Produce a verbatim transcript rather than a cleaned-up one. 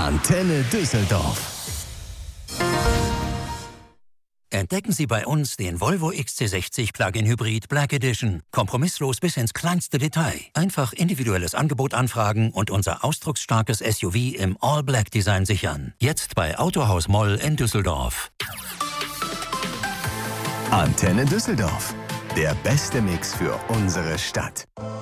Antenne Düsseldorf. Entdecken Sie bei uns den Volvo X C sechzig Plug-in Hybrid Black Edition. Kompromisslos bis ins kleinste Detail. Einfach individuelles Angebot anfragen und unser ausdrucksstarkes S U V im All-Black-Design sichern. Jetzt bei Autohaus Moll in Düsseldorf. Antenne Düsseldorf. Der beste Mix für unsere Stadt.